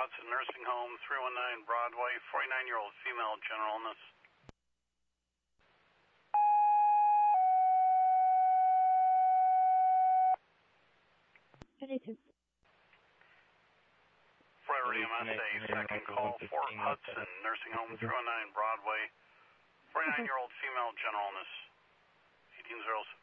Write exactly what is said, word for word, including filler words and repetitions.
Hudson Nursing Home, three one nine Broadway, forty-nine-year-old female, general illness. twenty-two. Forever E M S, a second call, Fort Hudson Nursing Home, three one nine Broadway, forty-nine-year-old female, general illness, eighteen oh seven.